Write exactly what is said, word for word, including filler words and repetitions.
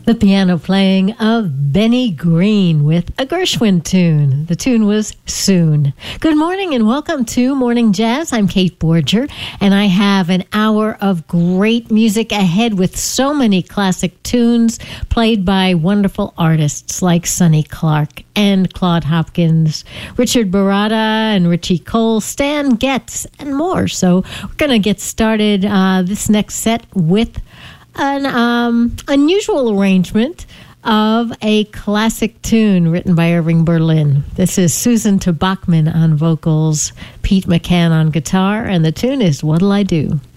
The piano playing of Benny Green with a Gershwin tune. The tune was Soon. Good morning and welcome to Morning Jazz. I'm Kate Borger, and I have an hour of great music ahead with so many classic tunes played by wonderful artists like Sonny Clark and Claude Hopkins, Richard Baratta and Richie Cole, Stan Getz, and more. So we're going to get started uh, this next set with an um, unusual arrangement of a classic tune written by Irving Berlin. This is Susan to Bachman on vocals, Pete McCann on guitar, and the tune is What'll I Do?